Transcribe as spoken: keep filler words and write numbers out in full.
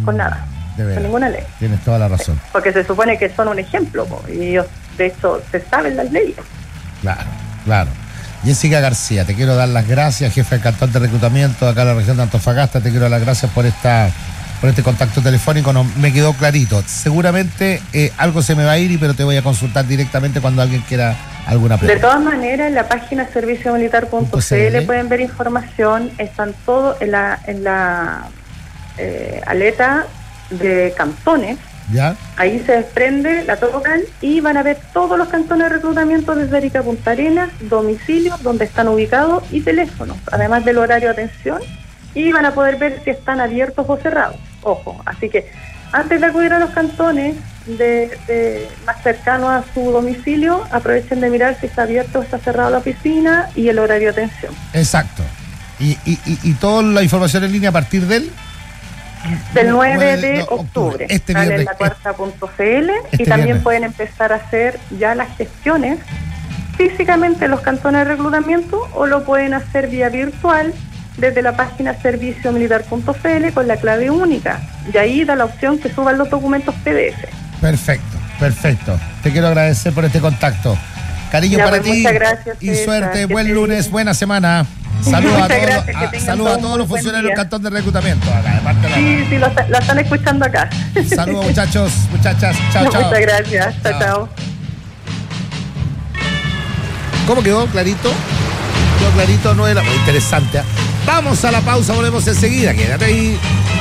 con nada, De con ninguna ley. Tienes toda la razón. Porque se supone que son un ejemplo, po, y ellos, de hecho, se saben las leyes. Claro, claro. Jessica García, te quiero dar las gracias, jefe del cantón de reclutamiento acá en la región de Antofagasta, te quiero dar las gracias por esta por este contacto telefónico, no, me quedó clarito. Seguramente eh, algo se me va a ir, pero te voy a consultar directamente cuando alguien quiera alguna pregunta. De todas maneras, en la página servicio militar punto c l pueden ver información, están todo en la, en la eh, aleta de cantones. ¿Ya? Ahí se desprende la tocan y van a ver todos los cantones de reclutamiento desde Arica a Punta Arenas, domicilios, donde están ubicados y teléfonos, además del horario de atención, y van a poder ver si están abiertos o cerrados. Ojo, así que antes de acudir a los cantones de, de más cercanos a su domicilio, aprovechen de mirar si está abierto o está cerrado la oficina y el horario de atención. Exacto. Y, y, y, y toda la información en línea a partir del... Del nueve de octubre, este sale viernes, en la cuarta punto c l este y también viernes. pueden empezar a hacer ya las gestiones físicamente en los cantones de reclutamiento o lo pueden hacer vía virtual desde la página servicio militar punto c l con la clave única, y ahí da la opción que suban los documentos P D F. Perfecto, perfecto. Te quiero agradecer por este contacto. Cariño Ya, para pues, ti muchas gracias, y César, suerte, que buen te lunes, bien. buena semana. Saludos a Muchas todos, gracias, que a, tengan saludos a todos todos un los buen funcionarios del día. cantón de reclutamiento. Acá, de parte de la- Sí, sí, lo, está- la están escuchando acá. Saludos muchachos, muchachas. Chao, chao. Muchas gracias. Chao, Chao. chao. ¿Cómo quedó? ¿Clarito? Quedó clarito, no era muy interesante. ¿eh? Vamos a la pausa, volvemos enseguida. Quédate ahí.